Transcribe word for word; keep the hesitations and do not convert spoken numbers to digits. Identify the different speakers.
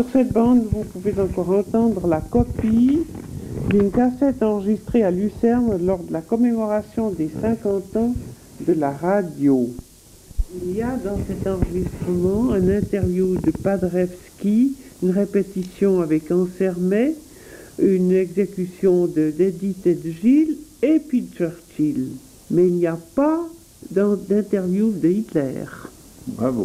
Speaker 1: Sur cette bande, vous pouvez encore entendre la copie d'une cassette enregistrée à Lucerne lors de la commémoration des cinquante ans de la radio. Il y a dans cet enregistrement un interview de Paderewski, une répétition avec Ansermet, une exécution de d'Edith et de Gilles et puis de Churchill. Mais il n'y a pas d'interview de Hitler.
Speaker 2: Bravo.